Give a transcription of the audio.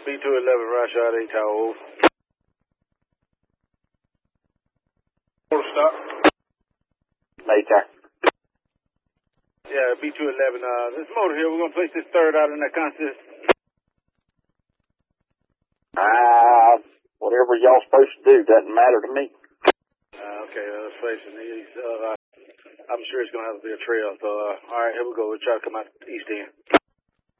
B211, Rashad, 8 Tower. Stop. Later. Yeah, B211, this motor here, we're going to place this third out in that consist. Whatever y'all supposed to do doesn't matter to me. Okay, let's face it. I'm sure it's going to have to be a trail. So, all right, here we go. We'll try to come out east end.